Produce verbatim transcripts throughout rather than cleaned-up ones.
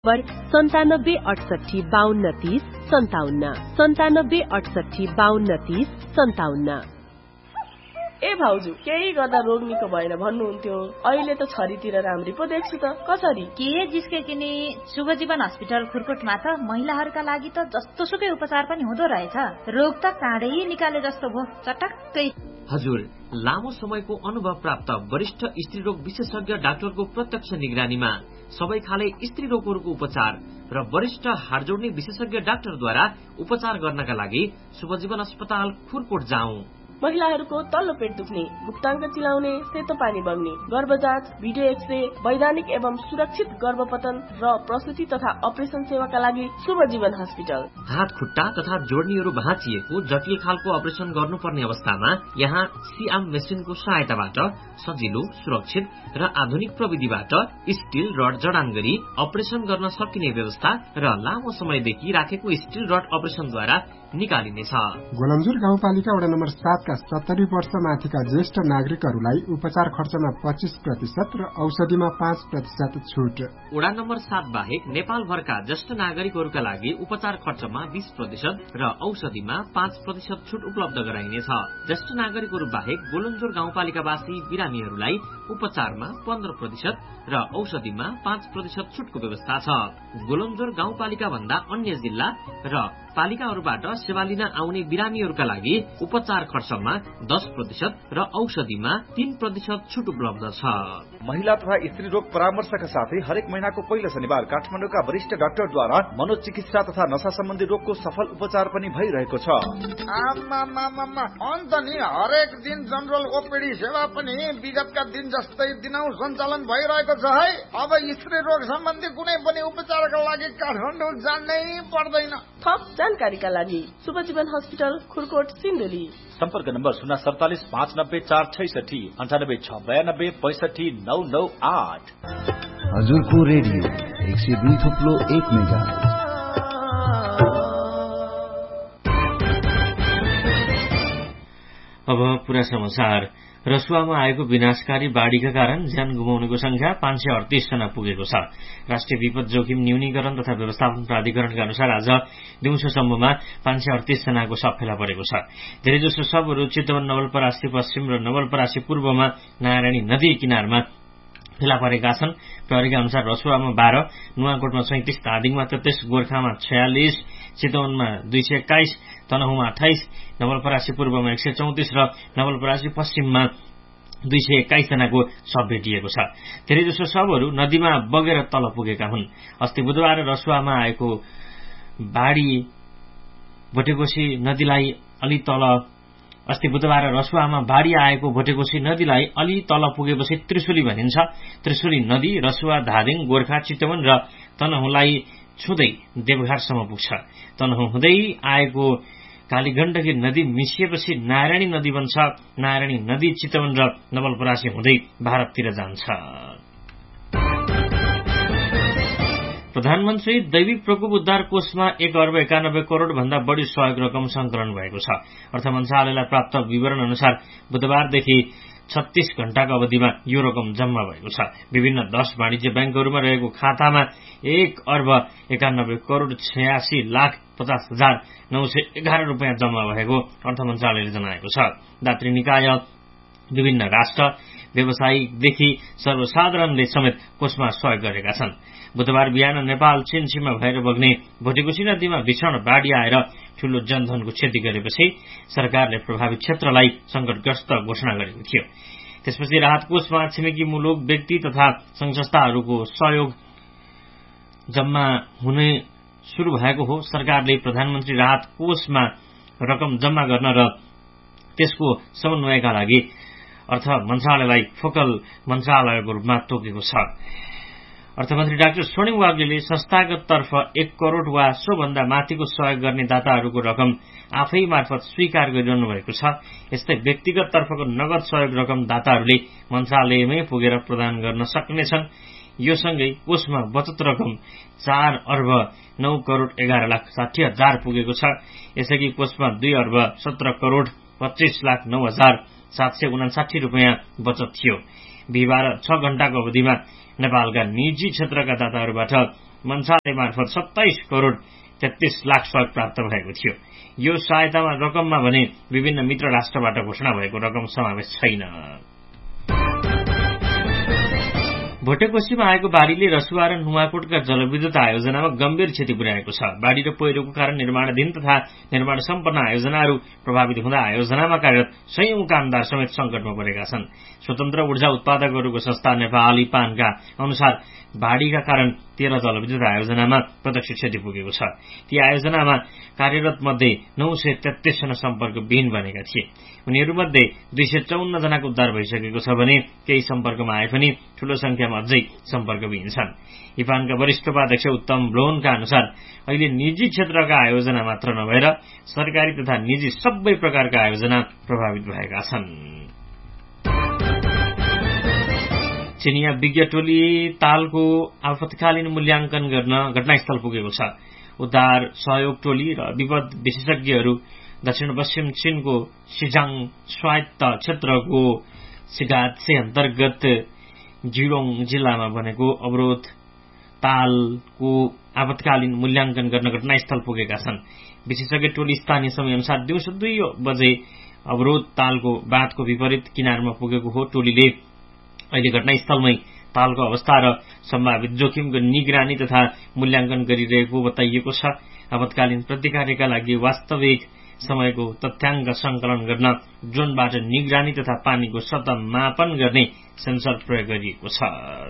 सन्तानब्बे अठसठी बाहन्न तीस सन्ताउन्न सन्तानब्बे अठसठी बाहन्न तीस सन्ताउन्न। ए भाउजू केही गर्दा रोग निको भएन भन्नुहुन्थ्यो, अहिले त छरीतिर राम्री पो देख्छु त, कसरी? के जिस्के किनी शुभजीवन हस्पिटल खुरकोटमा त महिलाहरूका लागि त जस्तो सुकै उपचार पनि हुँदो रहेछ। रोग त काँडै निकाले जस्तो भो, चटक्कै। हजुर, लामो समयको अनुभव प्राप्त वरिष्ठ स्त्री रोग विशेषज्ञ डाक्टरको प्रत्यक्ष निगरानीमा सबै खाले स्त्री रोगहरूको उपचार र वरिष्ठ हाड जोड्ने विशेषज्ञ डाक्टरद्वारा उपचार गर्नका लागि शुभजीवन अस्पताल खुरकोट जाउँ। महिलाहरूको तल्लो पेट दुख्ने, गुप्ताङ्ग चिलाउने, सेतो पानी बग्ने, गर्भ जाँच, भिडियो एक्सरे, वैधानिक एवं सुरक्षित गर्भपतन र प्रसुति तथा अपरेसन सेवाका लागि शुभजीवन हस्पिटल। हात खुट्टा तथा जोड्नीहरू भाँचिएको जटिल खालको अपरेसन गर्नुपर्ने अवस्थामा यहाँ सिआम मेसिनको सहायताबाट सजिलो, सुरक्षित र आधुनिक प्रविधिबाट स्टील रड जडान गरी अपरेसन गर्न सकिने व्यवस्था र लामो समयदेखि राखेको स्टील रड अपरेसनद्वारा निकालिनेछ। गोलमजुर गाउँपालिका वडा नम्बर सात का सत्तरी वर्ष माथिका ज्येष्ठ नागरिकहरूलाई उपचार खर्चमा पच्चीस प्रतिशत र औषधिमा पाँच प्रतिशत छुट। वडा नम्बर सात बाहेक नेपाल भरका ज्येष्ठ नागरिकहरूका लागि उपचार खर्चमा बीस प्रतिशत र औषधिमा पाँच प्रतिशत छुट उपलब्ध गराइनेछ। ज्येष्ठ नागरिकहरू बाहेक गोलमजुर गाउँपालिकावासी बिरामीहरूलाई उपचारमा पन्ध्र प्रतिशत र औषधिमा पाँच प्रतिशत छुटको व्यवस्था छ। गोलमजुर गाउँपालिका भन्दा अन्य जिल्ला र पालिकाहरूबाट सेवा लिन आउने बिरामीहरूका लागि उपचार खर्चमा दस प्रतिशत र औषधिमा तीन प्रतिशत छुट उपलब्ध छ। महिला तथा स्त्री रोग परामर्शका साथै हरेक महिनाको पहिलो शनिबार काठमाडौँका वरिष्ठ डाक्टरद्वारा मनोचिकित्सा तथा नशा सम्बन्धी रोगको सफल उपचार पनि भइरहेको छ। अन्त नि हरेक दिन जनरल ओपीडी सेवा पनि विगतका दिन जस्तै दिनौ सञ्चालन भइरहेको छ है। अब स्त्री रोग सम्बन्धी कुनै पनि उपचारका लागि काठमाडौँ जानै पर्दैन। थप जानकारीका लागि शुभजीवन हस्पिटल खुरकोट सिन्धुली। सम्पर्क नम्बर शून्य सडतालिस पाँच नब्बे चार छैसठी अन्ठानब्बे छ बयानब्बे पैसठी नौ नौ आठ। हजुरको रेडियो एक सय दुई थुप्लो एक मेगा। अब पुरा समाचार। रसुवामा आएको विनाशकारी बाढ़ीका कारण ज्यान गुमाउनेको संख्या पाँच सय अडतीस जना पुगेको छ। राष्ट्रिय विपद जोखिम न्यूनीकरण तथा व्यवस्थापन प्राधिकरणका अनुसार आज दिउँसोसम्ममा पाँच सय अडतीस जनाको शव फेला परेको छ। धेरैजसो शवहरू चितवन, नवलपरासी पश्चिम र नवलपरासी पूर्वमा नारायणी नदी किनारमा फेला परेका छन्। प्रहरीका अनुसार रसुवामा बाह्र, नुवाकोटमा सैंतिस, धादिङमा तेत्तीस, गोर्खामा छयालिस, चितवनमा दुई सय एक्काइस, तनहुमा अठाइस, नवलपरासी पूर्वमा एक सय चौतिस र नवलपरासी पश्चिममा दुई सय एक्काइस जनाको शव भेटिएको छ। धेरैजसो शवहरू नदीमा बगेर तल पुगेका हुन्। अस्ति बुधबार रसुवामा आएको बाढ़ी भोटेकोशी नदीलाई अलि तल अस्ति बुधबार रसुवामा बाढ़ी आएको भोटेकोशी नदीलाई अलि तल पुगेपछि त्रिशुली भनिन्छ। त्रिशुली नदी रसुवा, धादिङ, गोर्खा, चितवन र तनहुँलाई छुँदै देवघाटसम्म पुग्छ। तनहुँ हुँदै आएको कालीगण्डकी नदी मिसिएपछि नारायणी नदी बन्छ। नारायणी नदी चितवन र नवलपरासी हुँदै भारततिर जान्छ। प्रधानमन्त्री दैविक प्रकोप उद्धार कोषमा एक अर्ब एकानब्बे करोड़ भन्दा बढ़ी सहयोग रकम संकलन भएको छ। अर्थ मन्त्रालयलाई प्राप्त विवरण अनुसार बुधबारदेखि छत्तीस घण्टाको अवधिमा यो रकम जम्मा भएको छ। विभिन्न दश वाणिज्य ब्याङ्कहरूमा रहेको खातामा एक अर्ब एकानब्बे करोड़ छयासी लाख पचास हजार नौ सय एघार रूपियाँ जम्मा भएको अर्थ मन्त्रालयले जनाएको छ। दात्री निकाय, विभिन्न राष्ट्र, व्यवसायीदेखि सर्वसाधारणले समेत कोषमा सहयोग गरेका छन्। बुधबार बिहान नेपाल चीन सीमा भएर बग्ने भोटेकोशी नदीमा भीषण बाढ़ी आएर ठूलो जनधनको क्षति गरेपछि सरकारले प्रभावित क्षेत्रलाई संकटग्रस्त घोषणा गरेको थियो। त्यसपछि राहत कोषमा छिमेकी मुलुक, व्यक्ति तथा संघ संस्थाहरूको सहयोग जम्मा हुने शुरू भएको हो। सरकारले प्रधानमन्त्री राहत कोषमा रकम जम्मा गर्न र त्यसको समन्वयका लागि अर्थ मन्त्रालयलाई फोकल मन्त्रालयको रूपमा तोकेको छ। अर्थमन्त्री डाक्टर स्वर्णिम वाग्लेले संस्थागत तर्फ एक करोड़ वा सोभन्दा माथिको सहयोग गर्ने दाताहरूको रकम आफै मार्फत स्वीकार गरिरहनु भएको छ। यस्तै व्यक्तिगत तर्फको नगद सहयोग रकम दाताहरूले मन्त्रालयमै पुगेर प्रदान गर्न सक्नेछन्। यो सँगै कोषमा बचत रकम चार अर्ब नौ करोड़ एघार लाख साठी हजार पुगेको छ। यसअघि कोषमा दुई अर्ब सत्र करोड़ पच्चीस लाख नौ हजार सात सय उनासाठी रूपियाँ बचत थियो। बिहिबार छ घण्टाको अवधिमा नेपालका निजी क्षेत्रका दाताहरूबाट मन्त्रालय मार्फत सत्ताइस करोड़ तेत्तीस लाख सहयोग प्राप्त भएको थियो। यो सहायतामा रकममा भने विभिन्न मित्र राष्ट्रबाट घोषणा भएको रकम समावेश छैन। भोटेकोशीमा आएको बाढ़ीले रसुवा र नुवाकोटका जलविद्युत आयोजनामा गम्भीर क्षति पुर्याएको छ। बाढ़ी र पहिरोको कारण निर्माणाधीन तथा निर्माण सम्पन्न आयोजनाहरू प्रभावित हुँदा आयोजनामा कार्यरत सयौं कामदार समेत संकटमा परेका छन्। स्वतन्त्र ऊर्जा उत्पादकहरूको संस्था नेपाली पानका अनुसार बाढ़ीका कारण तेह्र जलविद्युत आयोजनामा प्रत्यक्ष क्षति पुगेको छ। ती आयोजनामा कार्यरत मध्ये नौ सय तेत्तीस जना सम्पर्कविहीन बनेका थिए। उनीहरूमध्ये दुई सय चौन्न जनाको उद्धार भइसकेको छ भने केही सम्पर्कमा आए पनि ठूलो संख्यामा अझै सम्पर्कविहीन छन्। इपानका वरिष्ठ उपाध्यक्ष उत्तम ब्लोनका अनुसार अहिले निजी क्षेत्रका आयोजना मात्र नभएर सरकारी तथा निजी सबै प्रकारका आयोजना प्रभावित भएका छन्। चिनिया विज्ञ टोली तालको आपतकालीन मूल्याङ्कन गर्न घटनास्थल पुगेको छ। उद्धार सहयोग टोली र विपद विशेषज्ञहरू दक्षिण पश्चिम चीनको सिजाङ स्वायत्त क्षेत्रको सिगात्से अन्तर्गत जिलोङ जिल्लामा बनेको अवरोध तालको आपतकालीन मूल्याङ्कन गर्न घटनास्थल पुगेका छन्। विशेषज्ञ टोली स्थानीय समय अनुसार दिउँसो दुई बजे अवरोध तालको बाँधको विपरीत किनारमा पुगेको हो। टोलीले अहिले घटनास्थलमै तालको अवस्था र सम्भावित जोखिमको निगरानी तथा मूल्याङ्कन गरिरहेको बताइएको छ। आपतकालीन प्रतिकारका लागि वास्तविक समयको तथ्याङ्क संकलन गर्न ड्रोनबाट निगरानी तथा पानीको सतह मापन गर्ने सेन्सर प्रयोग गरिएको छ।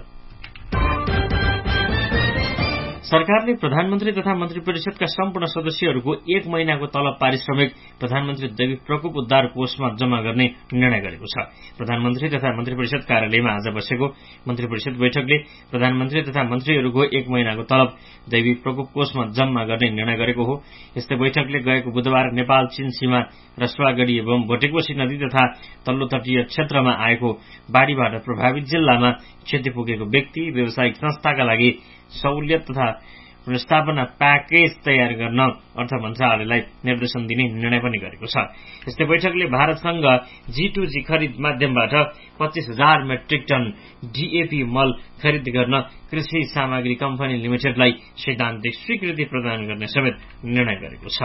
सरकारले प्रधानमन्त्री तथा मन्त्री परिषदका सम्पूर्ण सदस्यहरूको एक महिनाको तलब पारिश्रमिक प्रधानमन्त्री दैविक प्रकोप उद्धार कोषमा जम्मा गर्ने निर्णय गरेको छ। प्रधानमन्त्री तथा मन्त्री परिषद कार्यालयमा आज बसेको मन्त्री परिषद बैठकले प्रधानमन्त्री तथा मन्त्रीहरूको एक महिनाको तलब दैविक प्रकोप कोषमा जम्मा गर्ने निर्णय गरेको हो। यस्तै बैठकले गएको बुधबार नेपाल चीन सीमा रसुवागढी एवं भोटेकोशी नदी तथा तल्लो तटीय क्षेत्रमा आएको बाढ़ीबाट प्रभावित जिल्लामा क्षति पुगेको व्यक्ति व्यावसायिक संस्थाका लागि सहुलियत तथा पुनर्स्थापना प्याकेज तयार गर्न अर्थ मन्त्रालयलाई निर्देशन दिने निर्णय पनि गरेको छ। यस्तै बैठकले भारतसँग जी टू जी खरिद माध्यमबाट पच्चीस हजार मेट्रिक टन डीएपी मल खरिद गर्न कृषि सामग्री कम्पनी लिमिटेडलाई सैद्धान्तिक स्वीकृति प्रदान गर्ने समेत निर्णय गरेको छ।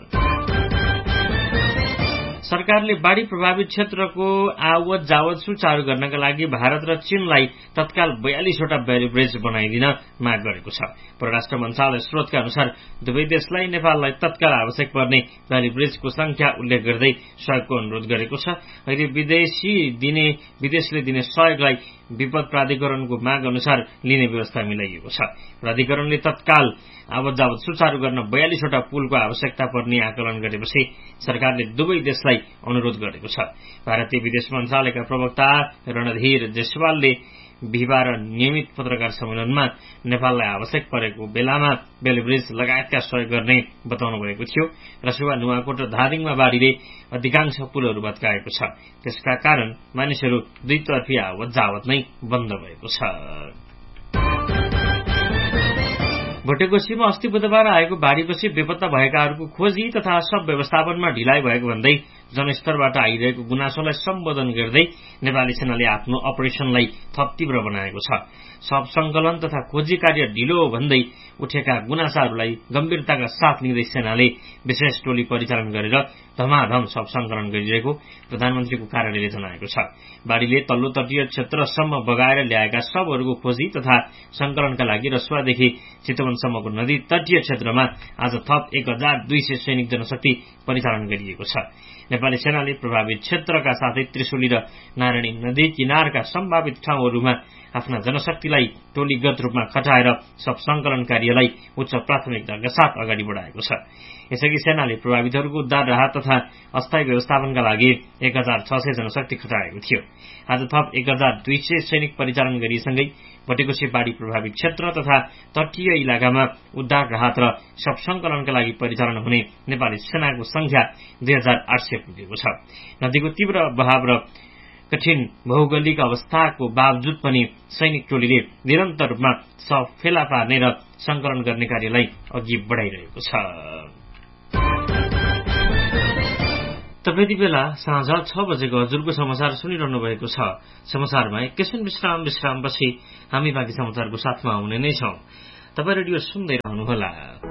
सरकारले बाढ़ी प्रभावित क्षेत्रको आवत जावत सुचारू गर्नका लागि भारत र चीनलाई तत्काल बयालीसवटा ब्यारिब्रिज बनाइदिन माग गरेको छ। परराष्ट्र मन्त्रालय स्रोतका अनुसार दुवै देशलाई नेपाललाई तत्काल आवश्यक पर्ने ब्यारिब्रिजको संख्या उल्लेख गर्दै सहयोगको अनुरोध गरेको छ। अहिले विदेशी दिने विदेशले दिने सहयोगलाई विपद प्राधिकरणको माग अनुसार लिने व्यवस्था मिलाइएको छ। प्राधिकरणले तत्काल आवत जावत सुचारू गर्न बयालीसवटा पुलको आवश्यकता पर्ने आकलन गरेपछि सरकारले दुवै देशलाई अनुरोध गरेको छ। भारतीय विदेश मन्त्रालयका प्रवक्ता रणधीर जयसवालले बिहिबार नियमित पत्रकार सम्मेलनमा नेपाललाई आवश्यक परेको बेलामा बेलब्रिज लगायतका सहयोग गर्ने बताउनु भएको थियो। रसुवा नुवाकोट र धादिङमा बाढ़ीले अधिकांश पुलहरू भत्काएको छ। त्यसका कारण मानिसहरू दुईतर्फी आवत जावत नै बन्द भएको छ। भोटेकोशीमा अस्ति बुधबार आएको बाढ़ीपछि बेपत्ता भएकाहरूको खोजी तथा शव व्यवस्थापनमा ढिलाइ भएको भन्दै जनस्तरबाट आइरहेको गुनासोलाई सम्बोधन गर्दै नेपाली सेनाले आफ्नो अपरेशनलाई थप तीव्र बनाएको छ। शव संकलन तथा खोजी कार्य ढिलो भन्दै उठेका गुनासाहरूलाई गम्भीरताका साथ लिँदै सेनाले विशेष टोली परिचालन गरेर धमाधम शव संकलन गरिरहेको प्रधानमन्त्रीको कार्यालयले जनाएको छ। बाढ़ीले तल्लो तटीय क्षेत्रसम्म बगाएर ल्याएका शवहरूको खोजी तथा संकलनका लागि रसुवादेखि चितवनसम्मको नदी तटीय क्षेत्रमा आज थप एक हजार दुई सय सैनिक जनशक्ति परिचालन गरिएको छ। नेपाली सेनाले प्रभावित क्षेत्रका साथै त्रिशुली र नारायणी नदी किनारका सम्भावित ठाउँहरूमा आफ्ना जनशक्तिलाई टोलीगत रूपमा खटाएर शव संकलन कार्यलाई उच्च प्राथमिकताका साथ अगाडि बढाएको छ। यसअघि सेनाले प्रभावितहरूको उद्धार राहत तथा अस्थायी व्यवस्थापनका लागि एक हजार छ सय जनशक्ति खटाएको थियो। आज थप एक हजार दुई सय सैनिक परिचालन गरिएसँगै भोटेकोशी बाढ़ी प्रभावित क्षेत्र तथा तटीय इलाकामा उद्धार राहत र शव संकलनका लागि परिचालन हुने नेपाली सेनाको संख्या दुई हजार आठ सय पुगेको छ। नदीको तीव्र बहाव र कठिन भौगोलिक अवस्थाको बावजुद पनि सैनिक टोलीले निरन्तर रूपमा शव फेला पार्ने र संकलन गर्ने कार्यलाई अघि बढाइरहेको छ। तपाईँ यति बेला साँझ छ बजेको हजुरको समाचार सुनिरहनु भएको छ। समाचारमा एकैछिन विश्राम विश्रामपछि हामी बाँकी समाचारको साथमा हुने नै छौं। तपाईँ रेडियो सुन्दै रहनुहोला।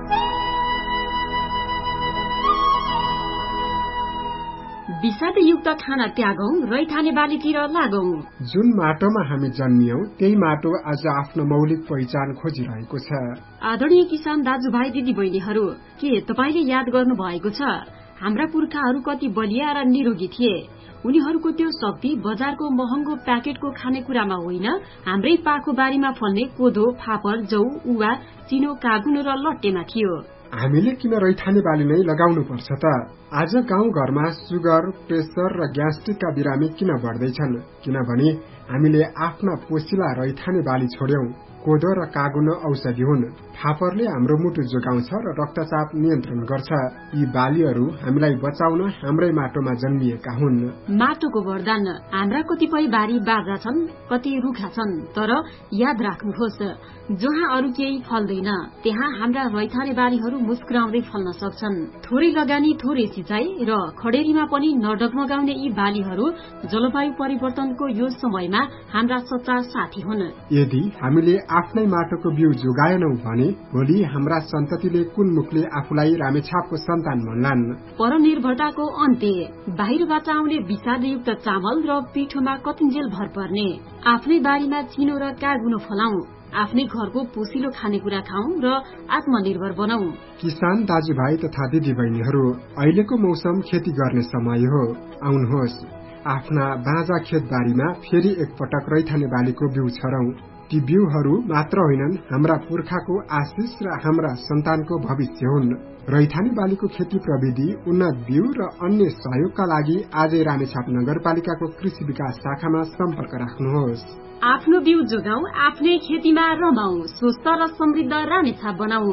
विषादयुक्त खाना त्यागौं, रैथाने बालीतिर लागौं। जुन माटोमा हामी जन्मियौं त्यही माटो आज आफ्नो मौलिक पहिचान खोजिरहेको छ। आदरणीय किसान दाजुभाइ दिदी बहिनीहरू, के तपाईले याद गर्नु भएको छ हाम्रा पुर्खाहरू कति बलिया र निरोगी थिए? उनीहरूको त्यो शक्ति बजारको महँगो प्याकेटको खानेकुरामा होइन, हाम्रै पाखो बारीमा फल्ने कोदो, फापर, जौ, उवा, चिनो, कागुनो र लट्टेमा थियो। हामीले किन रैथाने बाली नै लगाउनु पर्छ त? आज गाउँ घरमा सुगर, प्रेसर र ग्यास्ट्रिकका बिरामी किन बढ्दैछन्? किनभने हामीले आफ्ना पोसिला रैथाने बाली छोड्यौं। कोदो र कागुनो औषधि हुन्। फापरले हाम्रो मुटु जोगाउँछ र रक्तचाप नियन्त्रण गर्छ। यी बालीहरू हामीलाई बचाउन हाम्रै माटोमा जन्मिएका हुन्। माटोको वरदान। हाम्रा कतिपय बारी बाजा छन्, कति रुखा छन्, तर याद राख्नुहोस्, जहाँ अरू केही फल्दैन त्यहाँ हाम्रा रैथाने बालीहरू मुस्कुराउँदै फल्न सक्छन्। थोरै लगानी, थोरै सिंचाई र खडेरीमा पनि नडगमगाउने यी बालीहरू जलवायु परिवर्तनको यो समयमा हाम्रा सच्चा साथी हुन्। यदि हामीले आफ्नै माटोको बिउ जोगाएनौं भने भोलि हाम्रा सन्ततिले कुन मुखले आफूलाई रामेछापको सन्तान भन्लान्? परनिर्भरताको अन्त्य। बाहिरबाट आउने विषादयुक्त चामल र पिठोमा कतिन्जेल भर पर्ने। आफ्नै बारीमा चिनो र कागुनो फलाउँ, आफ्नै घरको पोसिलो खानेकुरा खाउँ र आत्मनिर्भर बनाऊ। किसान दाजुभाइ तथा दिदी बहिनीहरू, अहिलेको मौसम खेती गर्ने समय हो। आउनुहोस्, आफ्ना बाँझा खेतबारीमा फेरि एकपटक रैथाने बालीको बिउ छरौं। ती बिउहरू मात्र होइनन्, हाम्रा पुर्खाको आशिष र हाम्रा सन्तानको भविष्य हुन्। रैथाने बालीको खेती प्रविधि, उन्नत बिउ र अन्य सहयोगका लागि आजै रामेछाप नगरपालिकाको कृषि विकास शाखामा सम्पर्क राख्नुहोस्। आफ्नो बिउ जोगाऊ, आफ्नै खेतीमा रमाऊ, स्वस्थ र समृद्ध रामेछाप बनाऊ।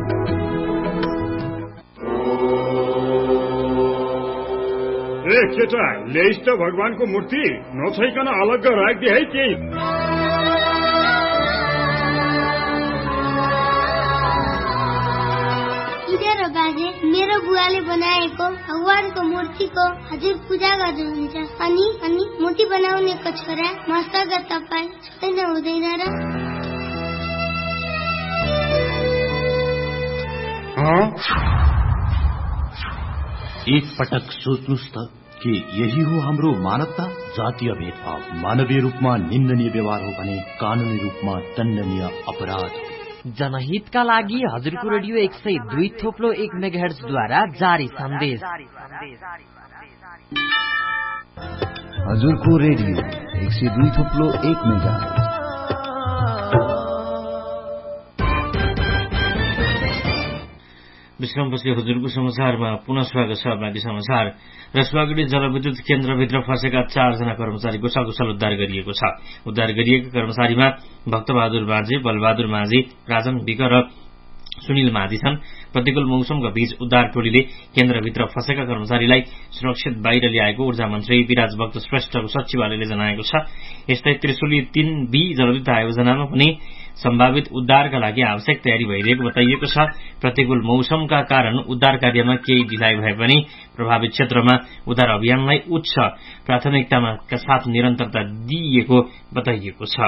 ए केटा, ल्याइस् त भगवानको मूर्ति, नछैकन अलग्ग राख्दे है केही। बाजे, मेरो बुवाले बनाएको भगवानको मूर्तिको हजुर पूजा गर्नुहुन्छ। अनि अनि मूर्ति बनाउनेको छोरा मस्तक तपाईँ छैन हुँदैन र? एक पटक सोच्नुस् त कि यही हो हाम्रो मानवता। जातीय भेदभाव मानवीय रूपमा निन्दनीय व्यवहार हो भने कानूनी रूपमा दण्डनीय अपराध। जनहितका लागि हजुरको रेडियो एक सय दुई थोप्लो एक मेगाहर्जद्वारा जारी सन्देश। हजुरको रेडियो एक सय दुई थोप्लो एक मेगाहर्ज। विश्रामपछि हजुरको समाचारमा पुनः स्वागत छ। बाँकी समाचार। रसुवागढी जलविद्युत केन्द्रभित्र फँसेका चारजना कर्मचारीको सकुशल उद्धार गरिएको छ। उद्धार गरिएका कर्मचारीमा भक्तबहादुर माझी, बलबहादुर माझी, राजन विक र सुनिल माझी छन्। प्रतिकूल मौसमका बीच उद्धार टोलीले केन्द्रभित्र फँसेका कर्मचारीलाई सुरक्षित बाहिर ल्याएको ऊर्जा मन्त्री विराज भक्त श्रेष्ठको सचिवालयले जनाएको छ। यस्तै त्रिशुली तीन बी जलविद्युत आयोजनामा पनि सम्भावित उद्धारका लागि आवश्यक तयारी भइरहेको बताइएको छ। प्रतिकूल मौसमका कारण उद्धार कार्यमा केही ढिलाइ भए पनि प्रभावित क्षेत्रमा उद्धार अभियानलाई उच्च प्राथमिकतामा साथ निरन्तरता दिइएको बताइएको छ।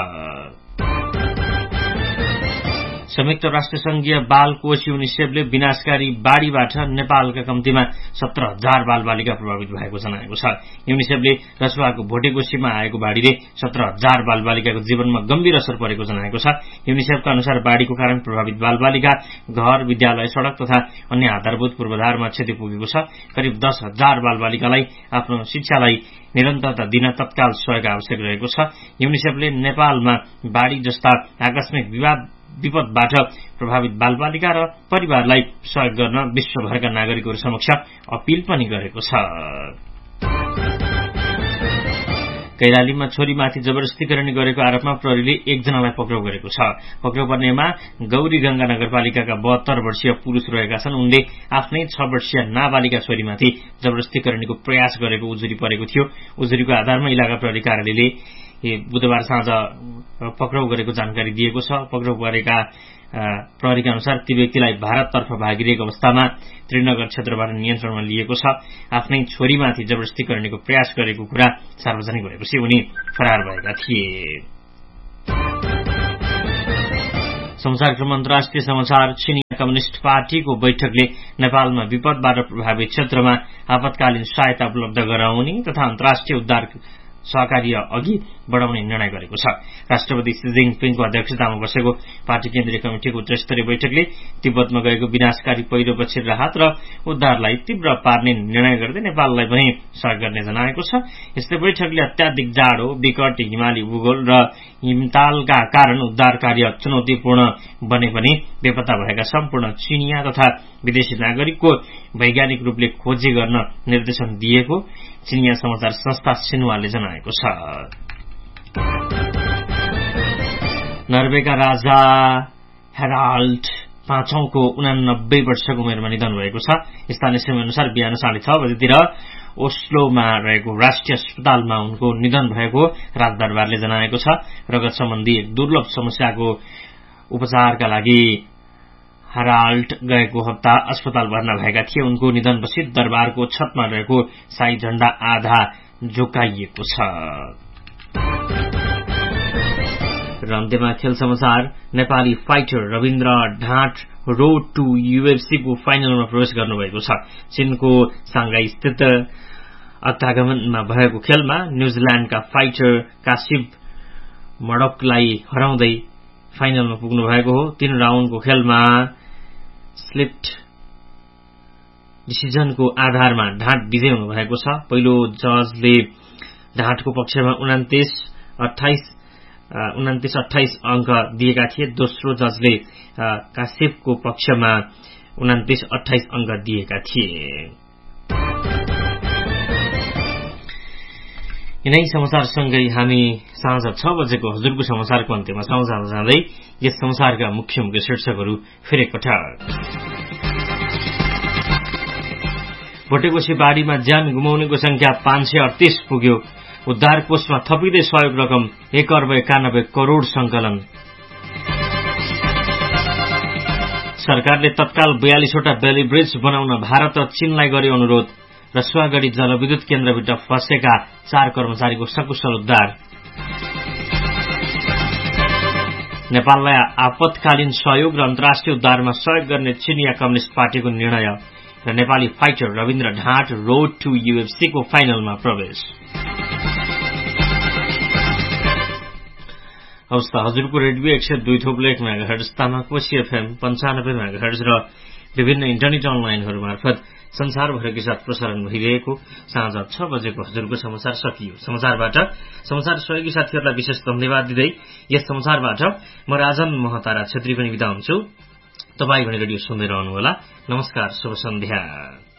संयुक्त राष्ट्र संघीय बाल कोष युनिसेफले विनाशकारी बाढ़ीबाट नेपालका कम्तीमा सत्र हजार बाल बालिका प्रभावित भएको जनाएको छ। युनिसेफले रसुवाको भोटेकोशीमा आएको बाढ़ीले सत्र हजार बाल बालिकाको जीवनमा गम्भीर असर परेको जनाएको छ। युनिसेफका अनुसार बाढ़ीको कारण प्रभावित बाल बालिका घर, विद्यालय, सड़क तथा अन्य आधारभूत पूर्वाधारमा क्षति पुगेको छ। करिब दस हजार बाल बालिकालाई आफ्नो शिक्षालाई निरन्तरता दिन तत्काल सहयोग आवश्यक रहेको छ। युनिसेफले नेपालमा बाढ़ी जस्ता आकस्मिक विवाद विपदबाट प्रभावित बालबालिका र परिवारलाई सहयोग गर्न विश्वभरका नागरिकहरू समक्ष अपील पनि गरेको छ। कैलालीमा छोरीमाथि जबरजस्तीकरण गरेको आरोपमा प्रहरीले एकजनालाई पक्राउ गरेको छ। पक्राउ पर्नेमा गौरी गंगा नगरपालिकाका बहत्तर वर्षीय पुरूष रहेका छन्। उनले आफ्नै छ वर्षीय नाबालिका छोरीमाथि जबरजस्तीकरणको प्रयास गरेको उजुरी परेको थियो। उजुरीको आधारमा इलाका प्रहरी कार्यालयले बुधबार साँझ पक्राउ गरेको जानकारी दिएको छ। पक्राउ गरेका प्रहरीका अनुसार ती व्यक्तिलाई भारततर्फ भागिरहेको अवस्थामा त्रिनगर क्षेत्रबाट नियन्त्रणमा लिएको छ। आफ्नै छोरीमाथि जबरजस्तीकरणको प्रयास गरेको कुरा सार्वजनिक भएपछि उनी फरार भएका थिए। समाचारक्रम अन्तर्राष्ट्रिय समाचार। चिनिया कम्युनिष्ट पार्टीको बैठकले नेपालमा विपदबाट प्रभावित क्षेत्रमा आपतकालीन सहायता उपलब्ध गराउने तथा अन्तर्राष्ट्रिय उद्धार सहकार्य अघि बढ़ाउने निर्णय गरेको छ। राष्ट्रपति सी जिनपिङको अध्यक्षतामा बसेको पार्टी केन्द्रीय कमिटिको उच्चस्तरीय बैठकले तिब्बतमा गएको विनाशकारी पहिरोपछि राहत र उद्धारलाई तीव्र पार्ने निर्णय गर्दै नेपाललाई पनि सहयोग गर्ने जनाएको छ। यस्तै बैठकले अत्याधिक जाडो, विकट हिमाली भूगोल र हिमतालका कारण उद्धार कार्य चुनौतीपूर्ण बने पनि बेपत्ता भएका सम्पूर्ण चिनिया तथा विदेशी नागरिकको वैज्ञानिक रूपले खोजी गर्न निर्देशन दिएको चिनिया समाचार संस्था सिन्हुवाले जनाएको छ। नर्वेका राजा हेराल्ड पाँचौंको उनानब्बे वर्षको उमेरमा निधन भएको छ। स्थानीय समय अनुसार बिहान साढे छ बजेतिर ओस्लोमा रहेको राष्ट्रिय अस्पतालमा उनको निधन भएको राजदरबारले जनाएको छ। रगत सम्बन्धी एक दुर्लभ समस्याको उपचारका लागि हेराल्ड गएको हप्ता अस्पताल भर्ना भएका थिए। उनको निधनपछि दरबारको छतमा रहेको शाही झण्डा आधा झुकाइएको छ। र अन्त्यमा खेल समाचार। Nepali fighter Rabindra ढाँट road two UFC को फाइनलमा प्रवेश गर्नुभएको छ। चीनको सांघाई स्थित अक्टागमनमा भएको खेलमा न्यूजील्याण्डका फाइटर कासिब मडकलाई हराउँदै फाइनलमा पुग्नु भएको हो। तीन राउण्डको खेलमा स्लिप्ट डिसिजनको आधारमा ढाँट विजय हुनु भएको छ। पहिलो जजले ढाँटको पक्षमा उनातिस अठाइस उनातिस अठाइस अंक दिएका थिए। दोस्रो जजले कासिफको पक्षमा उनातिस अठाइस अंक दिएका थिए। यिनै समाचारसँगै हामी साँझ छ बजेको हजुरको समाचारको अन्त्यमा साँझ जाँदै यस समाचारका मुख्य मुख्य शीर्षकहरू फेरि एकपटक। भोटेकोशी बाढ़ीमा ज्यान गुमाउनेको संख्या पाँच सय अडतीस पुग्यो। उद्धार कोषमा थपिँदै सहयोग रकम एक अर्ब एकानब्बे करोड़ संकलन। सरकारले तत्काल बयालीसवटा बेली ब्रिज बनाउन भारत र चीनलाई गर्यो अनुरोध। रसुवागढ़ी जलविद्युत केन्द्रभित्र फँसेका चार कर्मचारीको सकुशल उद्धार। नेपाललाई आपतकालीन सहयोग र अन्तर्राष्ट्रिय उद्धारमा सहयोग गर्ने चिनिया कम्युनिष्ट पार्टीको निर्णय र Nepali fighter Rabindra ढाँट road two UFC को फाइनलमा प्रवेश। हवस् त हजुरको रेडियो एक सय दुई थोप्लो एक मेगाहर्ज तामाकोशी एफएम पञ्चानब्बे मेगाहर्ज र विभिन्न इन्टरनेट अनलाइनहरू मार्फत संसारभरकै साथ प्रसारण भइरहेको साँझ छ बजेको हजुरको समाचार सकियो। समाचारबाट समाचार सहयोगी साथीहरूलाई विशेष धन्यवाद दिँदै यस समाचारबाट म राजन महतारा छेत्री पनि बिदा हुन्छु। तपाईँ भने रेडियो सुन्दै रहनुहोला। नमस्कार, शुभ सन्ध्या।